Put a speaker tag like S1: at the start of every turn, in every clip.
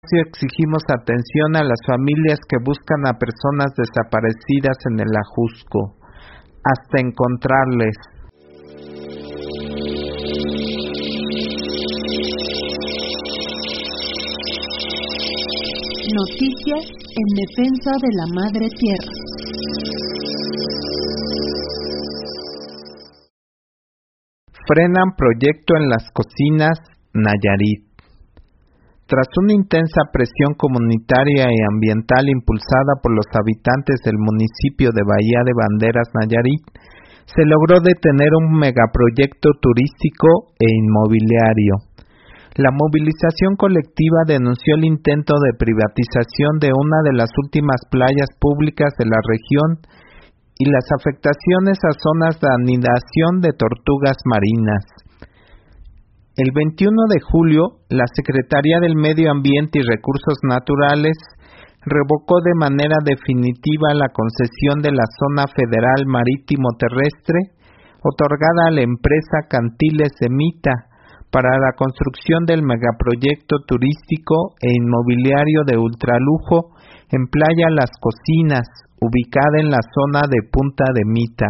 S1: exigimos atención a las familias que buscan a personas desaparecidas en el Ajusco, hasta encontrarles.
S2: Noticias en defensa de la Madre Tierra.
S1: Frenan proyecto en las cocinas, Nayarit. Tras una intensa presión comunitaria y ambiental impulsada por los habitantes del municipio de Bahía de Banderas, Nayarit, se logró detener un megaproyecto turístico e inmobiliario. La movilización colectiva denunció el intento de privatización de una de las últimas playas públicas de la región y las afectaciones a zonas de anidación de tortugas marinas. El 21 de julio, la Secretaría del Medio Ambiente y Recursos Naturales revocó de manera definitiva la concesión de la Zona Federal Marítimo Terrestre otorgada a la empresa Cantiles de Mita para la construcción del megaproyecto turístico e inmobiliario de ultralujo en Playa Las Cocinas, ubicada en la zona de Punta de Mita.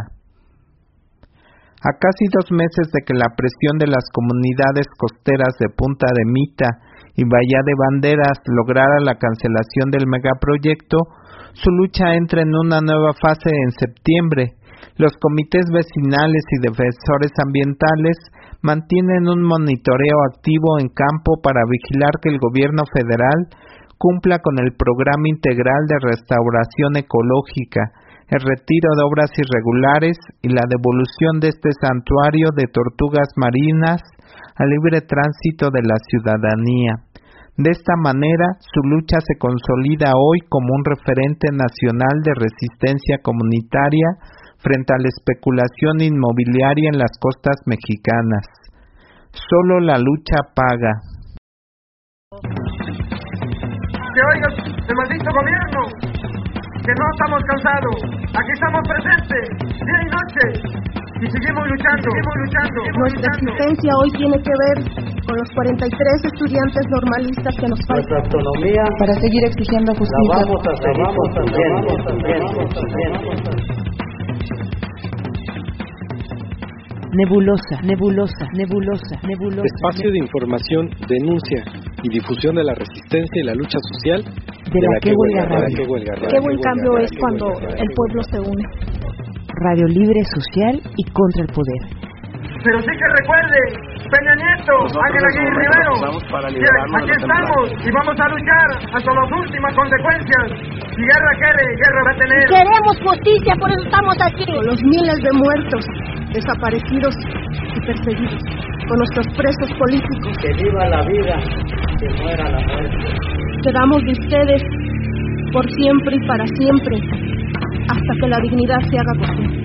S1: A casi 2 meses de que la presión de las comunidades costeras de Punta de Mita y Bahía de Banderas lograra la cancelación del megaproyecto, su lucha entra en una nueva fase en septiembre. Los comités vecinales y defensores ambientales mantienen un monitoreo activo en campo para vigilar que el gobierno federal cumpla con el programa integral de restauración ecológica, el retiro de obras irregulares y la devolución de este santuario de tortugas marinas al libre tránsito de la ciudadanía. De esta manera, su lucha se consolida hoy como un referente nacional de resistencia comunitaria frente a la especulación inmobiliaria en las costas mexicanas. Solo la lucha paga.
S3: Que oiga el maldito gobierno, que no estamos cansados, aquí estamos presentes, día y noche, y seguimos luchando.
S4: Nuestra existencia hoy tiene que ver con los 43 estudiantes normalistas que nos faltan.
S5: Nuestra autonomía
S4: para seguir exigiendo justicia.
S5: La vamos a seguir construyendo.
S2: Nebulosa.
S6: Espacio de información, denuncia y difusión de la resistencia y la lucha social
S2: de la que huelga radio.
S4: Qué buen cambio es cuando el pueblo se une.
S2: Radio libre, social y contra el poder.
S3: Pero sí que recuerde, Peña Nieto, Ángel Aguirre Rivero, aquí estamos y vamos a luchar hasta las últimas consecuencias. Si guerra quiere, guerra va a tener.
S4: Queremos justicia, por eso estamos aquí. Con los miles de muertos, desaparecidos y perseguidos, con nuestros presos políticos.
S5: Que viva la vida, que muera la muerte.
S4: Quedamos de ustedes por siempre y para siempre, hasta que la dignidad se haga costumbre.